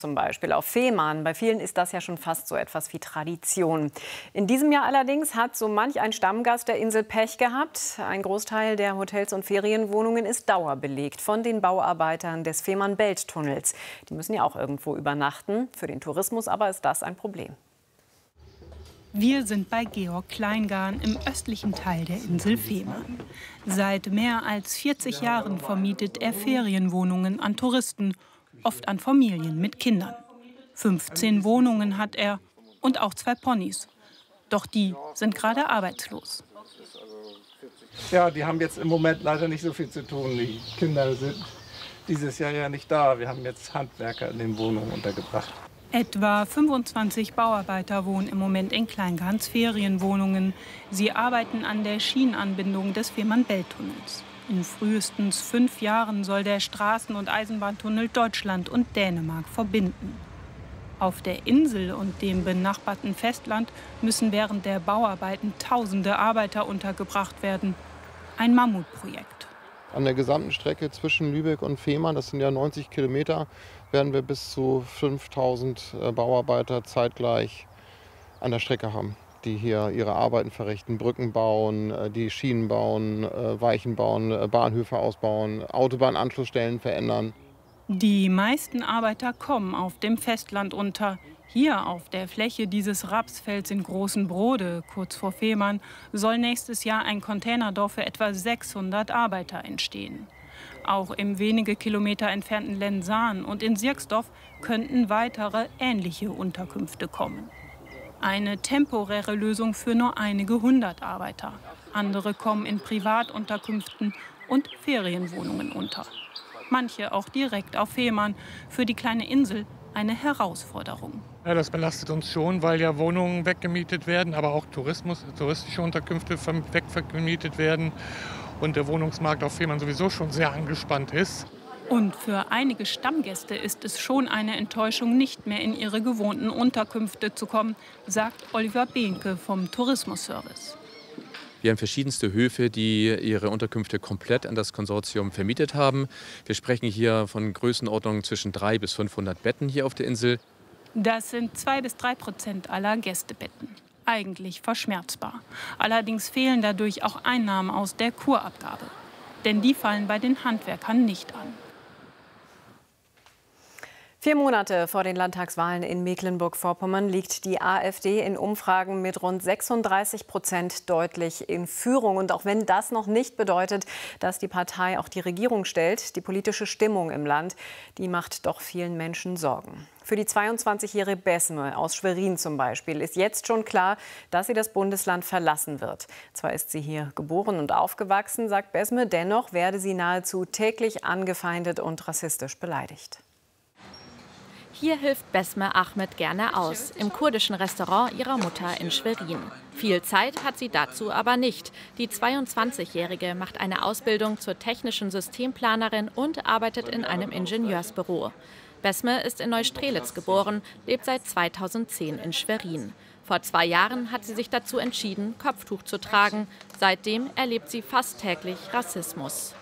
Zum Beispiel auf Fehmarn. Bei vielen ist das ja schon fast so etwas wie Tradition. In diesem Jahr allerdings hat so manch ein Stammgast der Insel Pech gehabt. Ein Großteil der Hotels und Ferienwohnungen ist dauerbelegt von den Bauarbeitern des Fehmarn-Belt-Tunnels. Die müssen ja auch irgendwo übernachten. Für den Tourismus aber ist das ein Problem. Wir sind bei Georg Kleingarn im östlichen Teil der Insel Fehmarn. Seit mehr als 40 Jahren vermietet er Ferienwohnungen an Touristen, oft an Familien mit Kindern. 15 Wohnungen hat er und auch 2 Ponys. Doch die sind gerade arbeitslos. Ja, die haben jetzt im Moment leider nicht so viel zu tun. Die Kinder sind dieses Jahr ja nicht da. Wir haben jetzt Handwerker in den Wohnungen untergebracht. Etwa 25 Bauarbeiter wohnen im Moment in Kleingarns Ferienwohnungen. Sie arbeiten an der Schienenanbindung des Fehmarn-Belt-Tunnels. In frühestens 5 Jahren soll der Straßen- und Eisenbahntunnel Deutschland und Dänemark verbinden. Auf der Insel und dem benachbarten Festland müssen während der Bauarbeiten tausende Arbeiter untergebracht werden. Ein Mammutprojekt. An der gesamten Strecke zwischen Lübeck und Fehmarn, das sind ja 90 Kilometer, werden wir bis zu 5000 Bauarbeiter zeitgleich an der Strecke haben, die hier ihre Arbeiten verrichten, Brücken bauen, die Schienen bauen, Weichen bauen, Bahnhöfe ausbauen, Autobahnanschlussstellen verändern. Die meisten Arbeiter kommen auf dem Festland unter. Hier auf der Fläche dieses Rapsfelds in Großen Brode, kurz vor Fehmarn, soll nächstes Jahr ein Containerdorf für etwa 600 Arbeiter entstehen. Auch im wenige Kilometer entfernten Lensahn und in Sierksdorf könnten weitere ähnliche Unterkünfte kommen. Eine temporäre Lösung für nur einige 100 Arbeiter. Andere kommen in Privatunterkünften und Ferienwohnungen unter. Manche auch direkt auf Fehmarn. Für die kleine Insel eine Herausforderung. Ja, das belastet uns schon, weil ja Wohnungen weggemietet werden, aber auch touristische Unterkünfte weggemietet werden und der Wohnungsmarkt auf Fehmarn sowieso schon sehr angespannt ist. Und für einige Stammgäste ist es schon eine Enttäuschung, nicht mehr in ihre gewohnten Unterkünfte zu kommen, sagt Oliver Behnke vom Tourismusservice. Wir haben verschiedenste Höfe, die ihre Unterkünfte komplett an das Konsortium vermietet haben. Wir sprechen hier von Größenordnungen zwischen 300 bis 500 Betten hier auf der Insel. Das sind 2 bis 3% aller Gästebetten. Eigentlich verschmerzbar. Allerdings fehlen dadurch auch Einnahmen aus der Kurabgabe. Denn die fallen bei den Handwerkern nicht an. 4 Monate vor den Landtagswahlen in Mecklenburg-Vorpommern liegt die AfD in Umfragen mit rund 36% deutlich in Führung. Und auch wenn das noch nicht bedeutet, dass die Partei auch die Regierung stellt, die politische Stimmung im Land, die macht doch vielen Menschen Sorgen. Für die 22-jährige Besme aus Schwerin zum Beispiel ist jetzt schon klar, dass sie das Bundesland verlassen wird. Zwar ist sie hier geboren und aufgewachsen, sagt Besme, dennoch werde sie nahezu täglich angefeindet und rassistisch beleidigt. Hier hilft Besme Ahmed gerne aus, im kurdischen Restaurant ihrer Mutter in Schwerin. Viel Zeit hat sie dazu aber nicht. Die 22-Jährige macht eine Ausbildung zur technischen Systemplanerin und arbeitet in einem Ingenieursbüro. Besme ist in Neustrelitz geboren, lebt seit 2010 in Schwerin. Vor 2 Jahren hat sie sich dazu entschieden, Kopftuch zu tragen. Seitdem erlebt sie fast täglich Rassismus.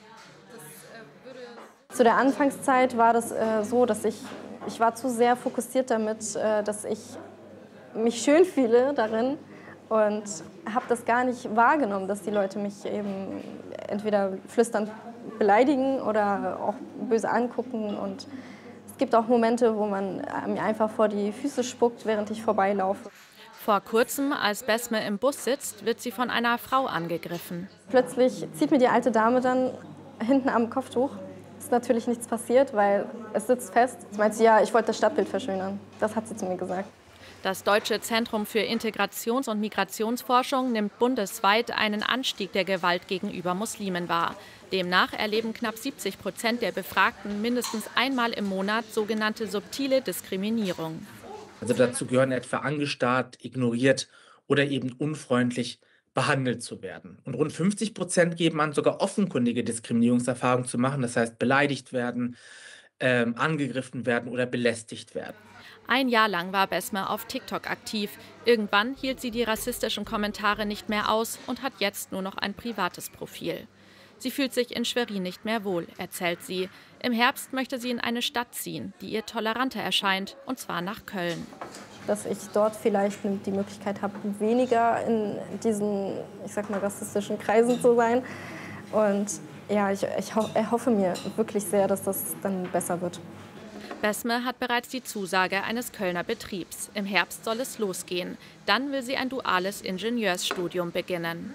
Zu der Anfangszeit war das so, dass ich war zu sehr fokussiert damit, dass ich mich schön fühle darin und habe das gar nicht wahrgenommen, dass die Leute mich eben entweder flüsternd beleidigen oder auch böse angucken. Und es gibt auch Momente, wo man mir einfach vor die Füße spuckt, während ich vorbeilaufe. Vor kurzem, als Besme im Bus sitzt, wird sie von einer Frau angegriffen. Plötzlich zieht mir die alte Dame dann hinten am Kopftuch. Ist natürlich nichts passiert, weil es sitzt fest. Sie meint, ja, ich wollte das Stadtbild verschönern. Das hat sie zu mir gesagt. Das Deutsche Zentrum für Integrations- und Migrationsforschung nimmt bundesweit einen Anstieg der Gewalt gegenüber Muslimen wahr. Demnach erleben knapp 70% der Befragten mindestens einmal im Monat sogenannte subtile Diskriminierung. Also dazu gehören etwa angestarrt, ignoriert oder eben unfreundlich behandelt zu werden. Und rund 50% geben an, sogar offenkundige Diskriminierungserfahrungen zu machen, das heißt beleidigt werden, angegriffen werden oder belästigt werden. 1 Jahr lang war Besme auf TikTok aktiv. Irgendwann hielt sie die rassistischen Kommentare nicht mehr aus und hat jetzt nur noch ein privates Profil. Sie fühlt sich in Schwerin nicht mehr wohl, erzählt sie. Im Herbst möchte sie in eine Stadt ziehen, die ihr toleranter erscheint, und zwar nach Köln. Dass ich dort vielleicht die Möglichkeit habe, weniger in diesen, ich sag mal, rassistischen Kreisen zu sein. Und ja, ich hoffe mir wirklich sehr, dass das dann besser wird. Besme hat bereits die Zusage eines Kölner Betriebs. Im Herbst soll es losgehen. Dann will sie ein duales Ingenieursstudium beginnen.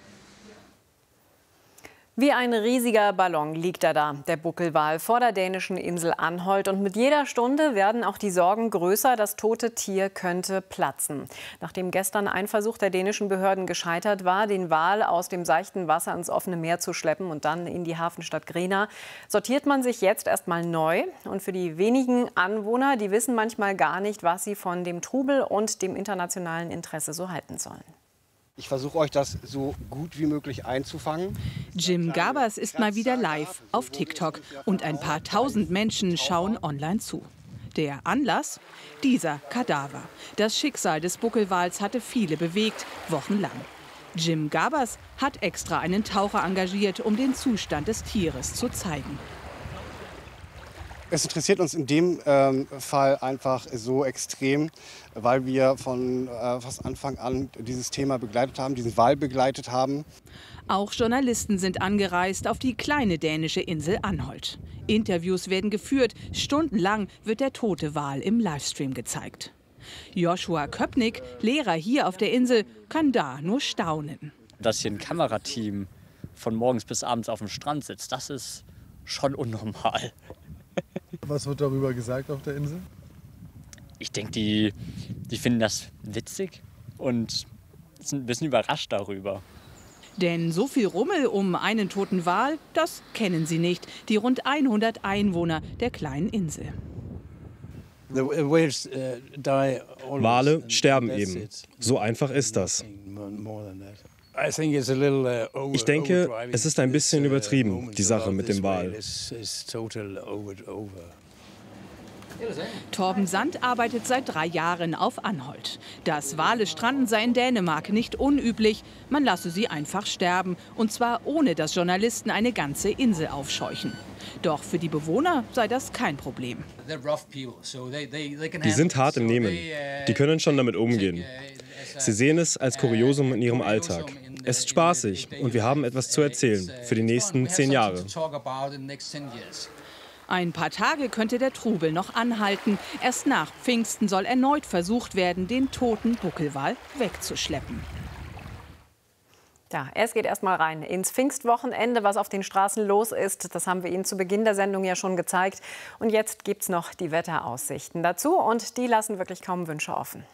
Wie ein riesiger Ballon liegt er da, der Buckelwal, vor der dänischen Insel Anholt. Und mit jeder Stunde werden auch die Sorgen größer, das tote Tier könnte platzen. Nachdem gestern ein Versuch der dänischen Behörden gescheitert war, den Wal aus dem seichten Wasser ins offene Meer zu schleppen und dann in die Hafenstadt Grena, sortiert man sich jetzt erstmal neu. Und für die wenigen Anwohner, die wissen manchmal gar nicht, was sie von dem Trubel und dem internationalen Interesse so halten sollen. Ich versuche euch das so gut wie möglich einzufangen. Jim Gabas ist mal wieder live auf TikTok und ein paar tausend Menschen schauen online zu. Der Anlass? Dieser Kadaver. Das Schicksal des Buckelwals hatte viele bewegt, wochenlang. Jim Gabas hat extra einen Taucher engagiert, um den Zustand des Tieres zu zeigen. Es interessiert uns in dem Fall einfach so extrem, weil wir von fast Anfang an dieses Thema begleitet haben, diesen Wal begleitet haben. Auch Journalisten sind angereist auf die kleine dänische Insel Anholt. Interviews werden geführt, stundenlang wird der tote Wal im Livestream gezeigt. Joshua Köpnick, Lehrer hier auf der Insel, kann da nur staunen. Dass hier ein Kamerateam von morgens bis abends auf dem Strand sitzt, das ist schon unnormal. Was wird darüber gesagt auf der Insel? Ich denke, die finden das witzig und sind ein bisschen überrascht darüber. Denn so viel Rummel um einen toten Wal, das kennen sie nicht. Die rund 100 Einwohner der kleinen Insel. Wale sterben eben. So einfach ist das. Ich denke, es ist ein bisschen übertrieben, die Sache mit dem Wal. Torben Sand arbeitet seit 3 Jahren auf Anholt. Dass Wale stranden sei in Dänemark nicht unüblich. Man lasse sie einfach sterben. Und zwar ohne, dass Journalisten eine ganze Insel aufscheuchen. Doch für die Bewohner sei das kein Problem. Die sind hart im Nehmen. Die können schon damit umgehen. Sie sehen es als Kuriosum in ihrem Alltag. Es ist spaßig und wir haben etwas zu erzählen für die nächsten 10 Jahre. Ein paar Tage könnte der Trubel noch anhalten. Erst nach Pfingsten soll erneut versucht werden, den toten Buckelwal wegzuschleppen. Ja, es geht erst mal rein ins Pfingstwochenende, was auf den Straßen los ist. Das haben wir Ihnen zu Beginn der Sendung ja schon gezeigt. Und jetzt gibt es noch die Wetteraussichten dazu. Und die lassen wirklich kaum Wünsche offen.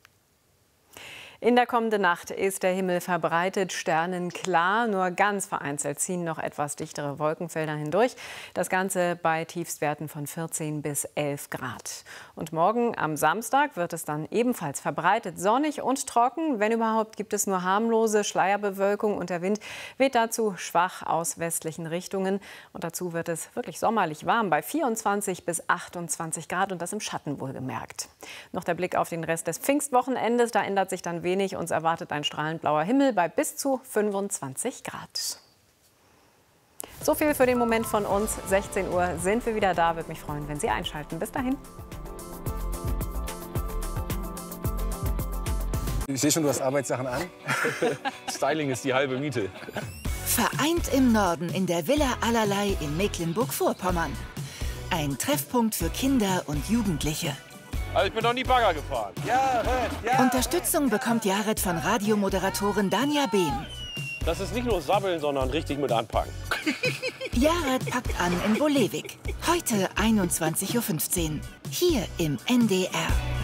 In der kommenden Nacht ist der Himmel verbreitet sternenklar. Nur ganz vereinzelt ziehen noch etwas dichtere Wolkenfelder hindurch. Das Ganze bei Tiefstwerten von 14 bis 11 Grad. Und morgen am Samstag wird es dann ebenfalls verbreitet sonnig und trocken. Wenn überhaupt, gibt es nur harmlose Schleierbewölkung und der Wind weht dazu schwach aus westlichen Richtungen. Und dazu wird es wirklich sommerlich warm bei 24 bis 28 Grad und das im Schatten wohlgemerkt. Noch der Blick auf den Rest des Pfingstwochenendes. Da ändert sich dann wenig. Uns erwartet ein strahlend blauer Himmel bei bis zu 25 Grad. So viel für den Moment von uns. 16 Uhr sind wir wieder da. Würde mich freuen, wenn Sie einschalten. Bis dahin. Ich sehe schon, du hast Arbeitssachen an. Styling ist die halbe Miete. Vereint im Norden in der Villa Allerlei in Mecklenburg-Vorpommern. Ein Treffpunkt für Kinder und Jugendliche. Also ich bin noch nie Bagger gefahren. Jared, ja. Unterstützung bekommt Jared von Radiomoderatorin Danja Behm. Das ist nicht nur sabbeln, sondern richtig mit anpacken. Jared packt an in Bolewik. Heute 21:15 Uhr. Hier im NDR.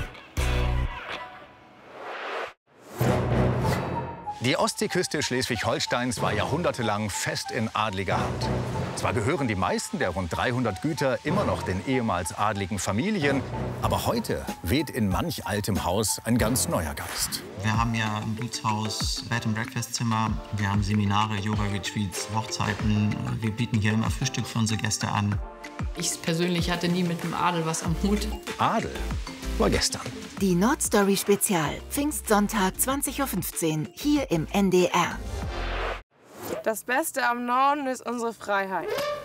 Die Ostseeküste Schleswig-Holsteins war jahrhundertelang fest in adliger Hand. Zwar gehören die meisten der rund 300 Güter immer noch den ehemals adligen Familien, aber heute weht in manch altem Haus ein ganz neuer Geist. Wir haben ja im Gutshaus Bed-and-Breakfast-Zimmer, wir haben Seminare, Yoga-Retreats, Hochzeiten. Wir bieten hier immer Frühstück für unsere Gäste an. Ich persönlich hatte nie mit dem Adel was am Hut. Adel war gestern. Die Nordstory Spezial, Pfingstsonntag 20:15 Uhr, hier im NDR. Das Beste am Norden ist unsere Freiheit.